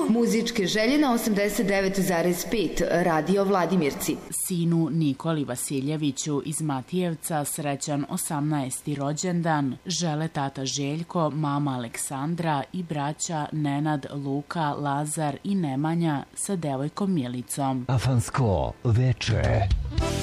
Muzičke želje na 89,5 Radio Vladimirci. Sinu Nikoli Vasiljeviću iz Matijevca srećan 18. rođendan žele tata Željko, mama Aleksandra i braća Nenad, Luka, Lazar i Nemanja sa devojkom Milicom. Afansko veče.